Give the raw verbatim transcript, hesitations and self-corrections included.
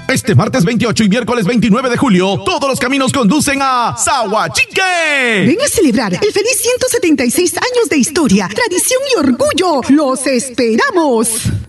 Este martes veintiocho y miércoles veintinueve de julio, todos los caminos conducen a Sahuachique. Ven a celebrar el feliz ciento setenta y seis años de historia, tradición y orgullo. ¡Los esperamos!